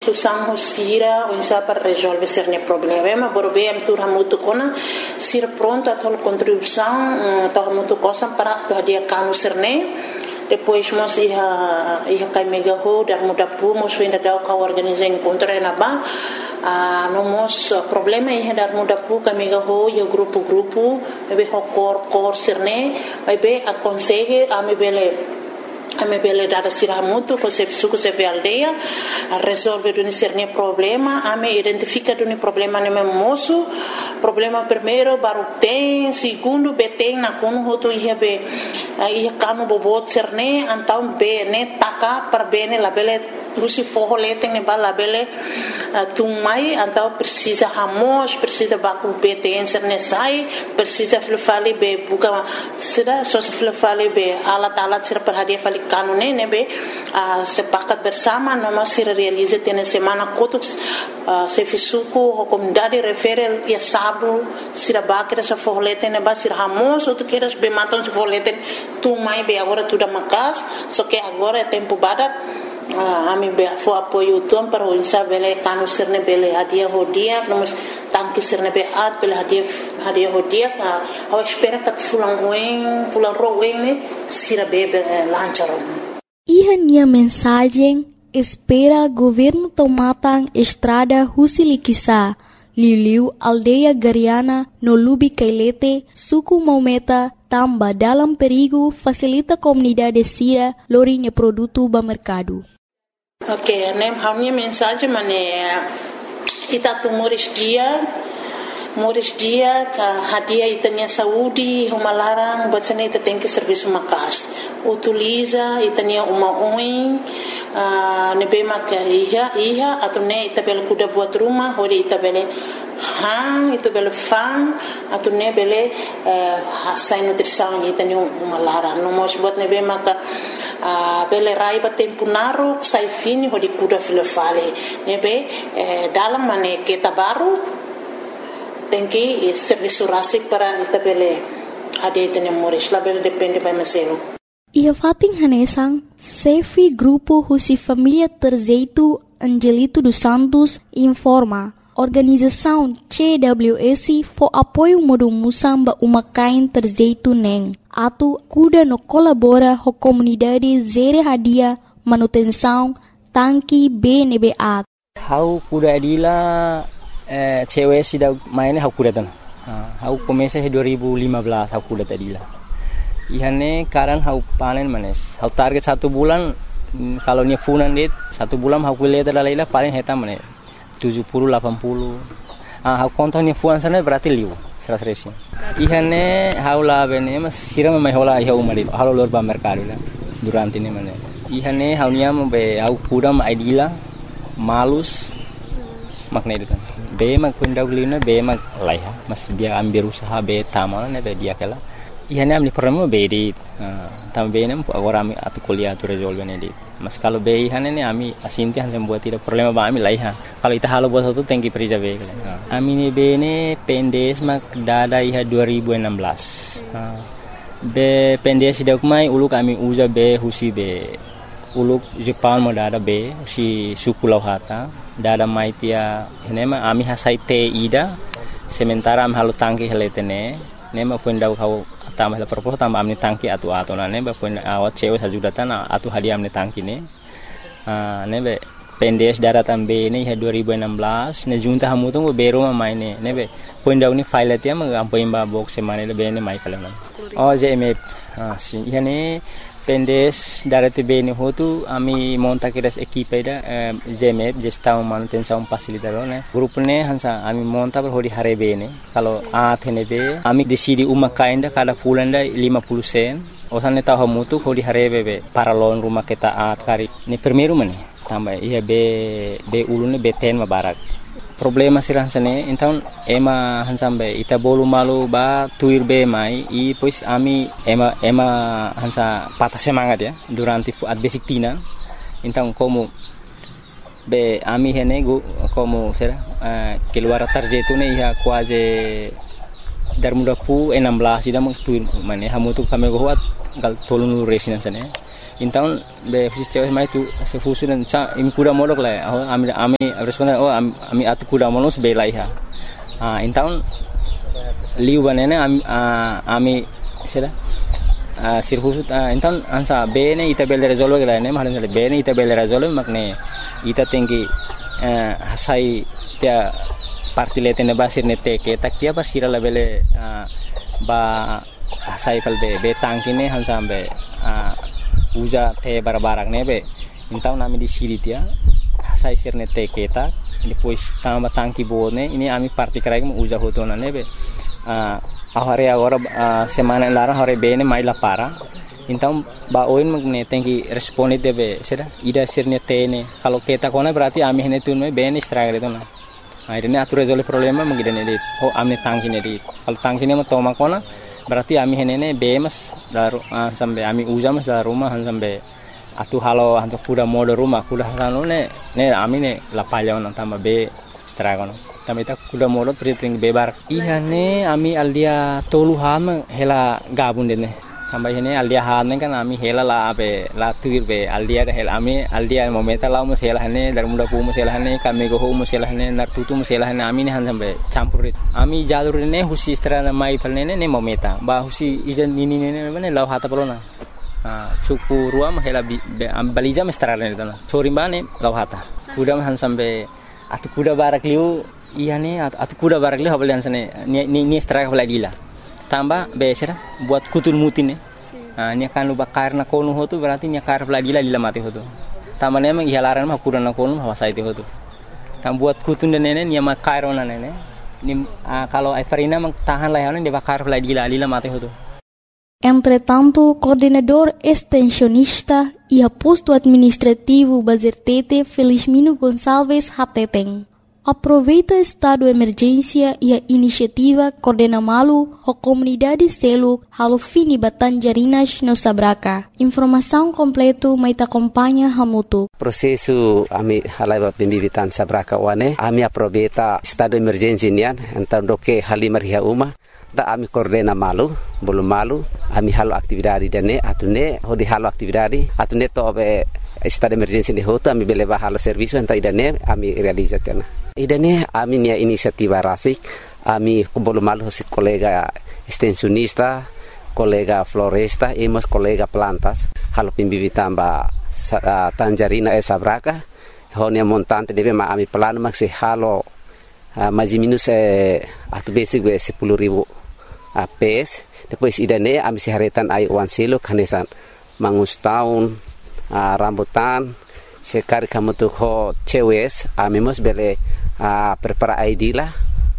discussão sira unsa para resolver certo problema borbe tur hamutu kona sira pronto a tua contribuição tua hamutu cosa para tua dia kanu cerne depois nós ia cai mega ho dar muda pu nós ainda dá o organizar encontro na ba nós problema ia dar muda pu cai mega ho ia grupo be cor cerne vai be aconselhe a me bele dada siramutu ko se suku se aldeia a resolver do cerne problema a me identifica do problema ne moço problema primeiro baru tem segundo beteng na kono hoto ia kanu bobot cerne antau be ne taka per bene la bele lusi forro leteng ne bala bele tumai antau precisa hamos precisa baku beteng cerne sai precisa fale be buka sida so fale be alat sira perhadia fale kanu ne be sepakat bersama noma sira realiza tene semana kotuk se fisuku comunidade refere ya sabu sira bakira sa forleten ne ba sira hamos outro queiras be matam se forleten tu mai be agora tudo makas só que agora é tempo badak ami be fo apoio tom para o insabele kanu sirne bele hadia hodia nomos tanki sirne be at bele hadia hodia ao espera que fulan roen ne sira bebe lancharon. Minha mensagem espera governo tomatang estrada Husilikisa Liu aldeia Gariana no Lubi Kailete suku Maumeta tamba dalam perigo facilita comunidade sira lorinha produto ba mercado. Ok, a minha mensagem é itatu Moris dia ka hadia itanya saúde uma larang bacana ita tem que serviço makas utiliza itanya uma oin nebe maka iha atau ne ita bel kuda buat rumah hodi ita bele itu bele fan atau ne bele hasai nutrição itanya uma larang no mos buat nebe maka bele raiba tempo naru sai fini hodi kuda filefale nebe dalam mane kita baru tem que serviço rasik para itabele ade tene moris label depende by maselo. Ia fating hanesang Sefi grupo Husi Família Terzeitu Angelito dos Santos informa organização CWS for apoio modo musamba umakain Terzeitu neng atu kuda no colabora ho comunidade zere hadia manutenção tanki BNBA. How kuda adila cewek sudah mainnya aku datang. Aku komesa 2015 aku datang tadi lah. Ihane karan aku panen manes. Aku target 1 bulan kalau ni funan dit 1 bulan aku lihat adalah paling hitam manes 70-80. Aku kontak ni funan sana berarti liu 100. Ihane aku lah bene mas siram mai hola iha umari. Halo lor ba mercado lah durante ni manes. Ihane aku niam be aku kudam idila malus makna itu kan be mag pindaw lina be mag laiha mas dia ambil usaha be tamal ne be dia kala ihane amni problema be di tam be nem agora ami atu kuliah tu resolve ne di mas kalau be ihane ne ami asinti han buat tidak problema ba ami laiha kalau ita halo buat satu tengki perija be ami ne be ne pendes mag dada iha 2016 be pendes dak mai uluk ami uza be husi be uluk Jepang mo dada be si sukulau hata dada maitia nema ami hasai te ida sementara am halu tangki heletene nema pundau kau tambah la propos tambah amni tangki atu na neba pun awat cewek sajudatan atu hadiah amni tangki ne nebe pendes daratan be ne 2016 ne junta hamu tu bero maine nebe pundau ni file tia magampoi box semane le be ne mai kalam oh jeme si yani pendes darati bene hotu ami monta kiras equipe da GMF gestão manutenção facilitador né grupo ne hansa ami monta per hodi hare bene kalau athene be ami decidi uma kainda kada fulanda 50 sen osane tahu mutu hodi hare be para lon rumah kita at kari ni primeiro mane tambah ia be ulune be ten mabarak problema sirah sane então ema hansambe ita bolu malu ba tuir be mai i pois ami ema hansa patah semangat ya durante at basic tina então como be ami hene go como será keluar tarjeto ne ia quase darmuda pu 16 ida tuir mane hamutu kame go hat gal tolunu resina sane Então be husi cewek mai tu se fusu dan cha im kuda modok lah ami responden ami atu kuda monos be lai ha então liu banene ami seda sir fusu então ansa bene ita bel resolve la ne mahalan bene ita bel resolve makne ita tinggi hasai dia parti letene basir ne teke tak dia pasira la bele ba hasai kal be tangkine hansa be uja te barbarak ne be então nami di siri dia hasai sir ne teke tak depois tamba tangki bone ini ami parti krai mo uja hotona ne be agora semana lara hore bene mai la para então ba oin magne tenki responde debe seda ida sirne tene kalau kita kona berarti ami hene tun me bene struggle itu na akhirnya atur resolve problema mengidane dit amne tangki ne dit kalau tangki ne toma kona berarti ami hene ne bemas daru sampai ami uja mas daru rumah sampai atu halo hantu kuda modo rumah kuda halo ne ami ne la palya on tamba be struggle tamita kuda modo priting bebar ihane ami aldia tolu ham hela gabun dene sampai ini aldia han kan ami hela la be la tuir be aldia hela ami aldia momenta la mus hela hane dar muda pu mus hela hane kami go mus hela hane nar tutu mus hela hane ami ne han sampai campurit ami jalur ne husi strana mai palne ne momenta ba husi ijan ini ne ne la hata polona suku ruam hela baliza mestrana itu na sorimbane la hata kuda han sampai atu kuda barak liu ihane atu kuda barak liu habalian sane ni strike baladila tambah besera buat kutul mutin nya kan luba karna konu hotu berarti nya kar baladila lila mati hotu tambah memang ihalaran mah kuda na konu hawasa itu hotu tam buat kutun dan nene nya makarona nene ni kalau Aifarina mang tahan lah de bakar baladila lila mati hotu. Entretanto, coordenador extensionista e posto administrativo Bazertete Felizmino Gonçalves Hateteng aproveita estado de emergência e a iniciativa coordena malu a comunidade selo halo fini Batanjarinas no Sabraca. Informação completo mai te acompanha hamutu. Processo ami halai pembibitan Sabraca wane ami aproveita estado de emergência nian então do que halimar ria uma da ami coordena malu belum malu ami halo aktividade dane atune hodi halo aktividade atune to be estado de emergência de hoto ami beleva halo serviço então idane ami realizatena idane ami nia inisiativa rasik ami belum malu si kolega extensionista kolega floresta emos kolega plantas halo pimbibitan ba Tanjarina Sabraca honia montante deve ma ami plano maxi halo mais minus atu basic 10.000 PS depois idane ami siharetan ai wan selo kanesan mangus tahun rambutan sekali kamu tuh ho cewes ami mos bele prepara ID lah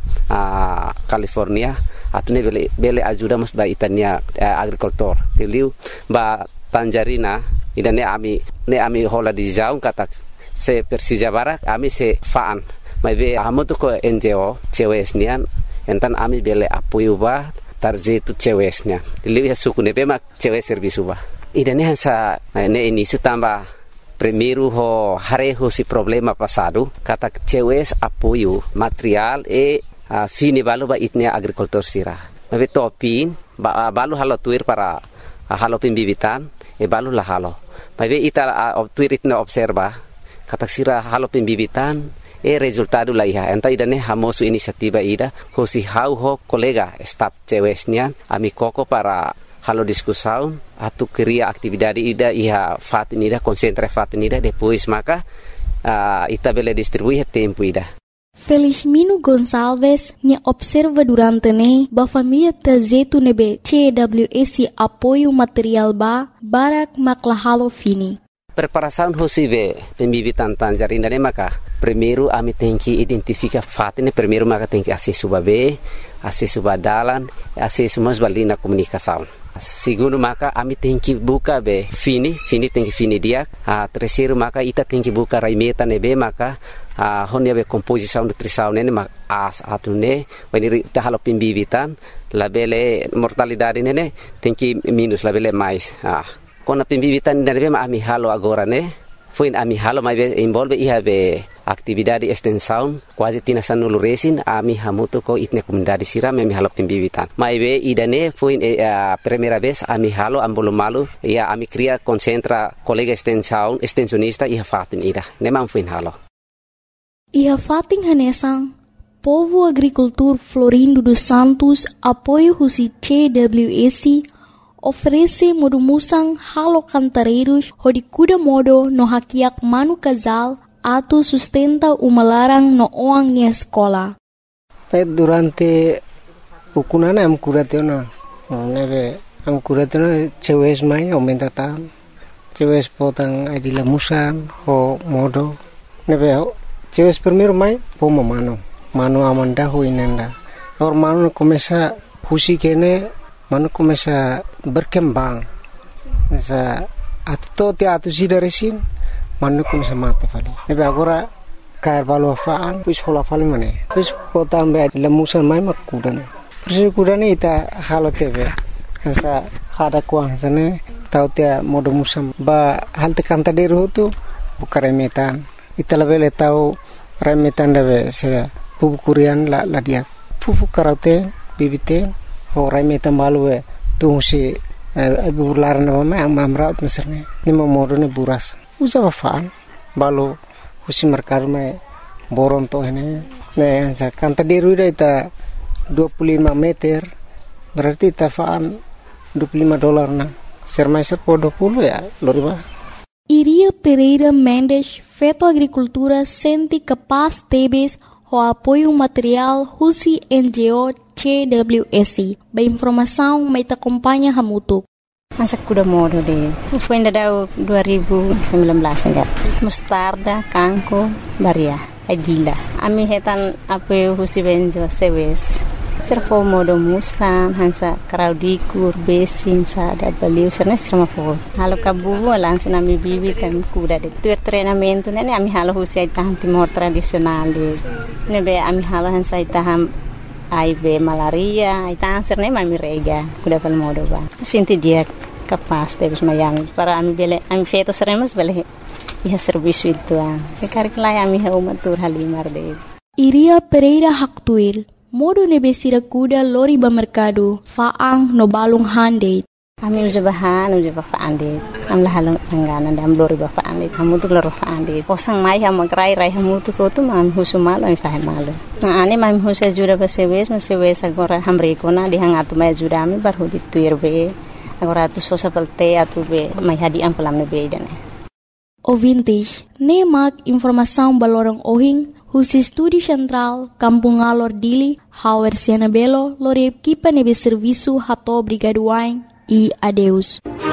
California atune bele ajuda mos ba itania agricultor tiliu ba Tanjarina idane ami hola di jaung kata se Persija Barak ami se faan mai be amu tuh ko NGO cewes nian entan ami bele apoio ba tarje tu cewesnya lihat suku ne mak cewek servisu ba idane hansa ne ini tambah primeiro ho hareho si problema passado kata cewes apoio material fini balu ba itne agricultor sira be topin balu halo tuir para halo pembibitan balu la halo be ita tuir itne observa kata sira halo pembibitan resultado la iha enta idane hamosu inisiativa ida hosi hau ho kolega staf cewesnya ami koko para halo diskusão atu queria atividade ida iha fatin ida concentra fatin ida depois maka ita bele distribuir tempo ida. Felizmino Gonçalves nya observa durante ne ba família tazetu nebe CWS apoio material ba barak maklahalo fini. Preparação hosive pembibitan Tanjarina ne maka primeiro ami tenki identifica fatine primeiro maka tenki acesso babe acesso badalan acesso mas balina comunicação segundo maka ami tenki buka be fini tenki fini dia terceiro maka ita tenki buka raimeta nebe maka honia be composição nutrição ne as atune wani ta halo pembibitan labele mortalidade ne tenki minus labele mais kona pembibitan nebe ma ami halo agora ne Fuin ami halo mai be involve iha be aktividade extensão quase tinasan nulu resin ami hamutu ko itne comunidade sira ami halo pembibitan. Mai be idane fuin primeira vez ami halo ambolo malu ia ami cria concentra colega extensionista iha fatin ida. Nemang fuin halo. Iha fatin hanesang Povo Agricultor Florindo dos Santos, apoio husi CWSI, oferece modumusang halo cantareiros hodi kuda modo no hakiak manu casal atu sustenta umalarang no oang ni escola. Durante ukunana am kuratena, neve am kuratena cewes mai aumenta tam, cewes potang adila musan ho modo, neve cewes primero mai poma mano amanda ho inenda. Or mano começa husi kene mano começa berkembang. Sa atu sida resin mano começa mate fali. Nebe agora cair valo faan pus hola fali mane. Pus potam be lemusan mai makudane. Persi kudane ita halo tebe. Sa hada kuang sane tau tia modo musam ba halte kanta deru tu bukaremetan. Ita lebele tau remetan debe sera pupu kurian la dia pupu karaute bibite ho remetan balue tu si bular na mama amraut meserne ni modo ne buras usa faan balu husi merkar me boron to ne sa kanta deru ita 25 meter berarti ta faan $25 na sermai po 20 ya loriba. Iria Pereira Mendes, Feto Agricultura, sente capaz tebes o apoio material husi NGO CWSI. Ba informação mai te acompanha hamutuk. Masa kuda modo de. Foi ainda dau 2019 ainda. Mostarda, kanko, baria, adila. Ami hetan apoio husi benjo sewes. Servo modo musan hansa kraudikur besin sa da baliu serna serma po halo kabubu langsung ami bibi kan kuda de tu treinamento ne ami halo husi taham timor tradisional de ne be ami halo hansa taham aibe malaria itang serne mami rega kuda pal modo ba sinti dia capaz de mayang para ami bele ami feto seremos bele iha serviço itu sekar klai ami ha umatur halimar de Iria Pereira Haktuir modo nebesira kuda lori ba merkado faang no balung hande. Ami uja bahan uja ba faande. Am lahalong angganan dam lori ba faande. Kamu tu lori faande. Posang mai ha magrai rai hamu tu ko tu mam husumal ami fahe malu. Na ane mam husa jura ba sewes agora hamre ko na di hangatu mai jura ami bar hudi tuir be. Agora tu sosa pelte atu be mai hadi am pelam ne be dane. Ouvintes, nemak informação balorong ohing husi Estúdio Central, Kampung Alor Dili, Hauer Siana Belo, lore equipa nebe serviço rato obrigado e adeus.